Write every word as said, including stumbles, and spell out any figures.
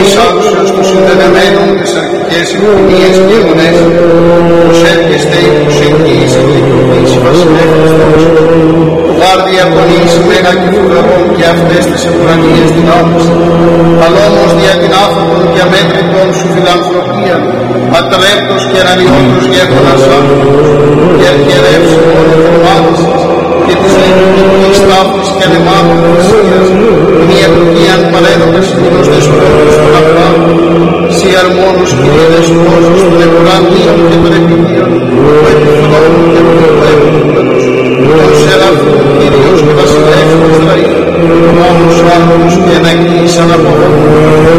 εις άκουσας των συνδεδεμένων τις αρχικές οικονομίες και αιωνές, προσεύχεστε η προσευχής ευλικρινής βασιλεύτης Θεός. Βάρδι απονείς μέγα και φουρερών και αυτές τις ευρανίες δυνάμεις, αλλά όμως δια την άφροπον και αμέτρητον σου φιλανθρωπία, ατρέπτος και αναλυόντος γέφωνας άνθρωπος, και αρχιερεύς μόνο θερμάτας σας, και της λειτουργικής τάφης και ανεμάτων θυσίας, μη ευλογίαν παρέδοκας φίλος δεσπότος των απλών, σοι αρμόνος Κύριε δεσπότος των ευρανίων και των επιδίων, του επιφυλών και του επίπεδος, των σεραφούν Κύριος και βασιλεύς του Ισραήλ, μόνος άνθρωπος και αναγγείς αναποδόν